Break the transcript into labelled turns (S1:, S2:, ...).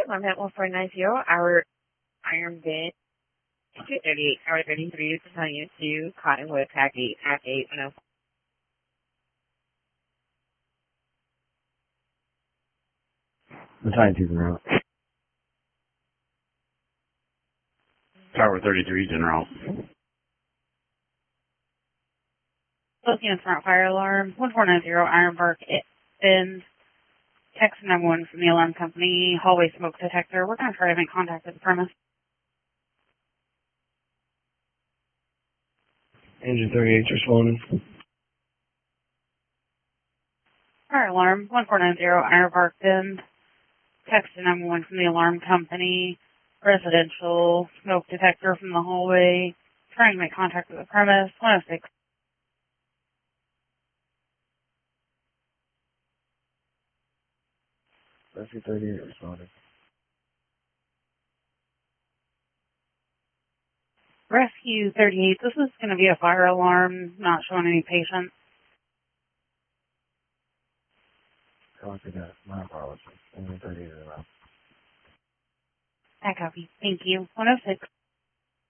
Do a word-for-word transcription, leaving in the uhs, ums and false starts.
S1: I'm at one four nine zero, our Iron Bin, two thirty-eight, Tower thirty-three, telling you to Cottonwood, Pack eight, Pack eight, and
S2: Battalion two General. Tower thirty-three General.
S3: Looking at front fire alarm, one four nine zero, Ironbark, Bend, text nine one one from the alarm company, hallway smoke detector. We're going to try to make contact with the premise.
S2: Engine thirty-eight's responding.
S3: Fire alarm, one four nine zero, Ironbark, Bend, text nine one one from the alarm company, residential smoke detector from the hallway, trying to make contact with the premise, one oh six.
S2: Rescue thirty-eight responding.
S3: Rescue thirty-eight, this is going to be a fire alarm, not showing any patients.
S2: Copy that. My apologies. Engine thirty-eight is around.
S3: I copy. Thank you. one oh six.